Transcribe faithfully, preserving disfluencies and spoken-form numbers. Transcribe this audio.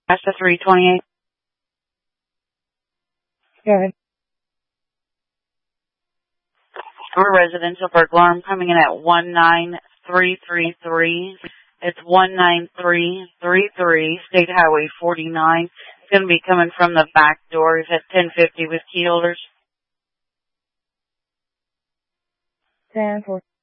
That's the three twenty-eight. Go ahead. We're residential burglar alarm coming in at one nine three three three. It's one nine three three three, State Highway forty-nine. It's going to be coming from the back door. It's at ten fifty with key holders. ten four.